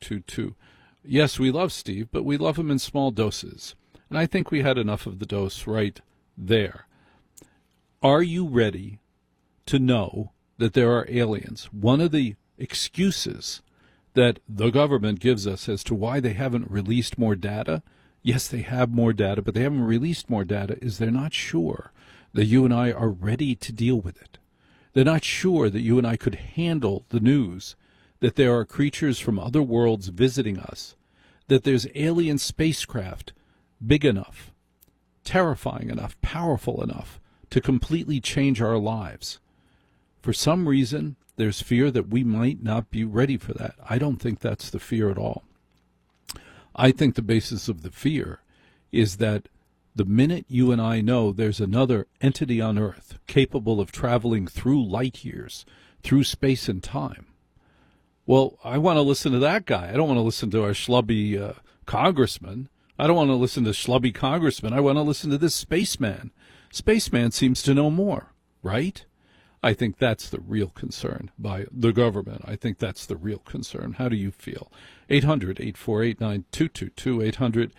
800-848-9222. Yes, we love Steve, but we love him in small doses. And I think we had enough of the dose right there. Are you ready to know that there are aliens? One of the excuses that the government gives us as to why they haven't released more data, yes, they have more data, but they haven't released more data, is they're not sure that you and I are ready to deal with it. They're not sure that you and I could handle the news that there are creatures from other worlds visiting us, that there's alien spacecraft big enough, terrifying enough, powerful enough to completely change our lives. For some reason, there's fear that we might not be ready for that. I don't think that's the fear at all. I think the basis of the fear is that the minute you and I know there's another entity on Earth capable of traveling through light years, through space and time, well, I want to listen to that guy. I don't want to listen to our schlubby congressman. I don't want to listen to schlubby congressman. I want to listen to this spaceman. Spaceman seems to know more, right? I think that's the real concern by the government. I think that's the real concern. How do you feel? 800-848-9222,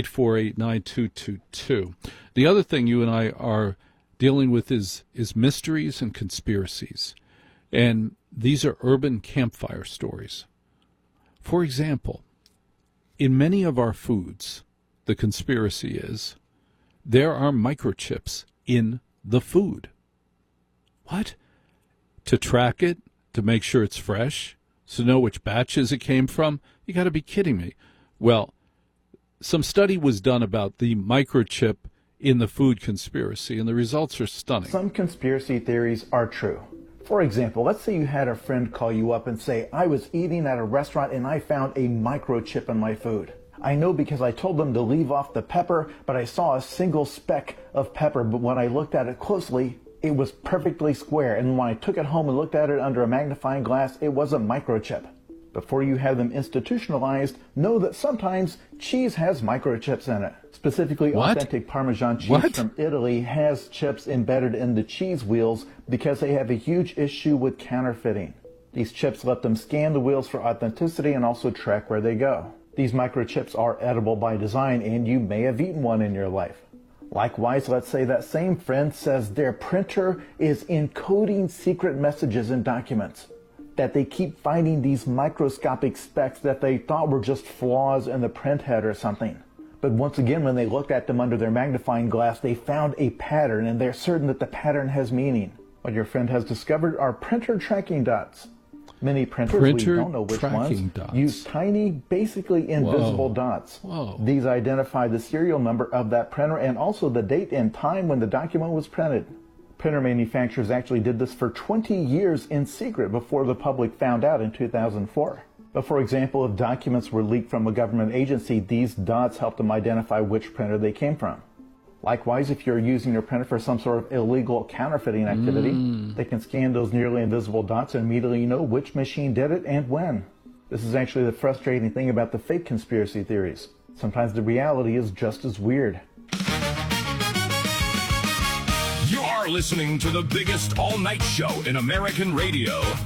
800-848-9222. The other thing you and I are dealing with is mysteries and conspiracies. And these are urban campfire stories. For example, in many of our foods, the conspiracy is there are microchips in the food. What? To track it, to make sure it's fresh, to know which batches it came from? You got to be kidding me. Well, some study was done about the microchip in the food conspiracy, and the results are stunning. Some conspiracy theories are true. For example, let's say you had a friend call you up and say, I was eating at a restaurant and I found a microchip in my food. I know because I told them to leave off the pepper, but I saw a single speck of pepper, but when I looked at it closely, it was perfectly square, and when I took it home and looked at it under a magnifying glass, it was a microchip. Before you have them institutionalized, know that sometimes cheese has microchips in it. Specifically, authentic Parmesan cheese from Italy has chips embedded in the cheese wheels because they have a huge issue with counterfeiting. These chips let them scan the wheels for authenticity and also track where they go. These microchips are edible by design, and you may have eaten one in your life. Likewise, let's say that same friend says their printer is encoding secret messages in documents, that they keep finding these microscopic specks that they thought were just flaws in the print head or something. But once again, when they looked at them under their magnifying glass, they found a pattern, and they're certain that the pattern has meaning. What your friend has discovered are printer tracking dots. Many printers, we don't know which ones, use tiny, basically invisible dots. These identify the serial number of that printer and also the date and time when the document was printed. Printer manufacturers actually did this for 20 years in secret before the public found out in 2004. But for example, if documents were leaked from a government agency, these dots help them identify which printer they came from. Likewise, if you're using your printer for some sort of illegal counterfeiting activity, they can scan those nearly invisible dots and immediately know which machine did it and when. This is actually the frustrating thing about the fake conspiracy theories. Sometimes the reality is just as weird. You're listening to the biggest all-night show in American radio.